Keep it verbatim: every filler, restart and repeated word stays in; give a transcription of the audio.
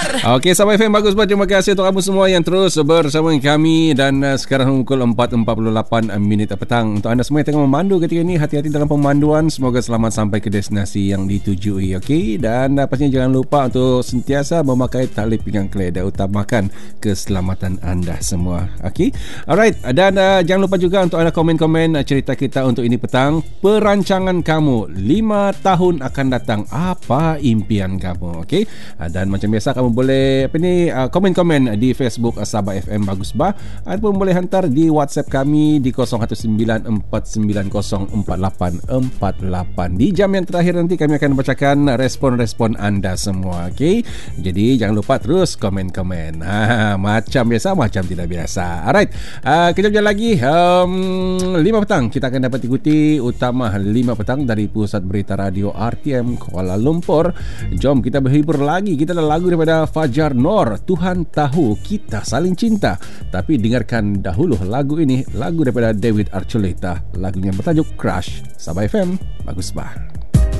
Okey, Sabah F M bagus banget. Terima kasih untuk kamu semua yang terus bersama kami. Dan uh, sekarang pukul empat empat puluh lapan minit petang. Untuk anda semua yang tengah memandu ketika ini, hati-hati dalam pemanduan. Semoga selamat sampai ke destinasi yang ditujui. Okey, dan uh, pastinya jangan lupa untuk sentiasa memakai tali pinggang keledai. Utamakan keselamatan anda semua. Okey, alright. Dan uh, jangan lupa juga untuk anda komen-komen uh, cerita kita untuk ini petang. Perancangan kamu lima tahun akan datang, apa impian kamu? Okey, uh, dan macam biasa kamu boleh apa ni uh, komen-komen di Facebook uh, Sabah F M Bagus Bah, ataupun boleh hantar di WhatsApp kami di kosong satu sembilan empat sembilan kosong empat lapan empat lapan. Di jam yang terakhir nanti kami akan bacakan respon-respon anda semua. Okey, jadi jangan lupa terus komen-komen. Ha, macam biasa, macam tidak biasa. Alright, uh, kejap lagi um, lima petang kita akan dapat ikuti utama lima petang dari Pusat Berita Radio R T M Kuala Lumpur. Jom kita berhibur lagi. Kita ada lagu daripada Fajar Nor, Tuhan Tahu Kita Saling Cinta. Tapi dengarkan dahulu lagu ini, lagu daripada David Archuleta, lagunya bertajuk Crush. Sabah F M Bagus Bah.